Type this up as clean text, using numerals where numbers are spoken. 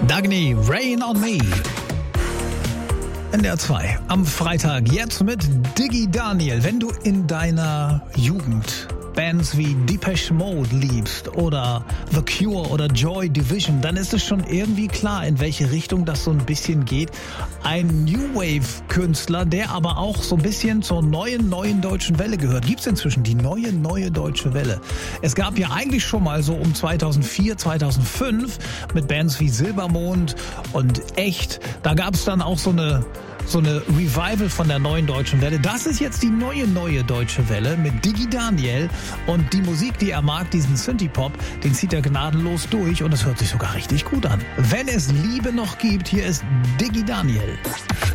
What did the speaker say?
Dagny, Rain on Me. NDR 2 am Freitag jetzt mit Diggi Daniel. Wenn du in deiner Jugend Bands wie Depeche Mode liebst oder The Cure oder Joy Division, dann ist es schon irgendwie klar, in welche Richtung das so ein bisschen geht. Ein New Wave Künstler, der aber auch so ein bisschen zur neuen deutschen Welle gehört. Gibt's inzwischen die neue deutsche Welle? Es gab ja eigentlich schon mal so um 2004, 2005 mit Bands wie Silbermond und Echt. Da gab's dann auch so eine Revival von der neuen deutschen Welle. Das ist jetzt die neue deutsche Welle mit Diggi Daniel. Und die Musik, die er mag, diesen Synthie-Pop, den zieht er gnadenlos durch und es hört sich sogar richtig gut an. Wenn es Liebe noch gibt, hier ist Diggi Daniel.